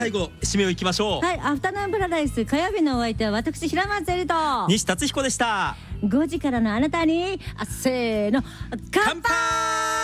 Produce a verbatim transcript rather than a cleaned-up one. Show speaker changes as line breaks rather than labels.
最後締めをいきましょう。
はい、アフタヌーンパラダイス火曜日のお相手は私平松エリと
西達彦でした。
ごじからのあなたに、あ、せーの、乾杯。